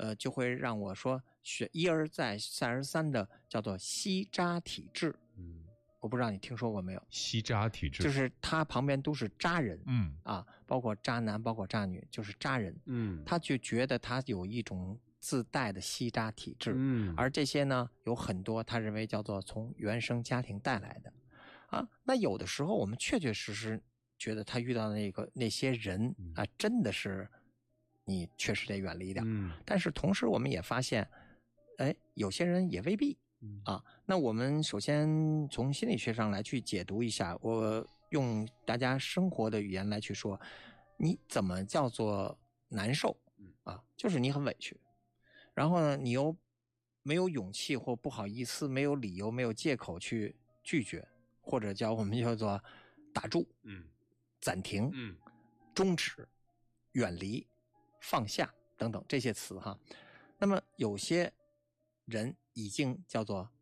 就会让我说选一而再再而三的叫做吸渣体质。我不知道你听说过没有？ 吸渣体质就是他旁边都是渣人，包括渣男，包括渣女，就是渣人。他就觉得他有一种自带的吸渣体质，而这些呢，有很多他认为叫做从原生家庭带来的。那有的时候我们确确实实觉得他遇到的那些人真的是你确实得远离点。但是同时我们也发现，有些人也未必。那我们首先从心理学上来去解读一下，我用大家生活的语言来去说，你怎么叫做难受就是你很委屈，然后呢你又没有勇气或不好意思，没有理由，没有借口去拒绝，或者我们叫做打住，暂停，终止，远离，放下等等这些词哈。那么有些人已经叫做